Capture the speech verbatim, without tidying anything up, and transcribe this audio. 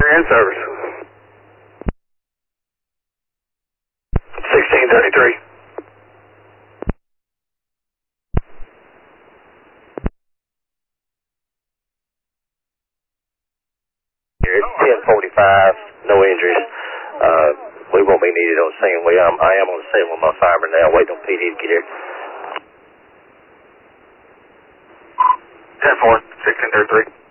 You're in service. sixteen thirty-three. Here it's ten forty-five, no injuries. Uh, we won't be needed on scene. We um, I am on the scene with my fireman now, waiting on P D to get here. ten four, sixteen thirty-three.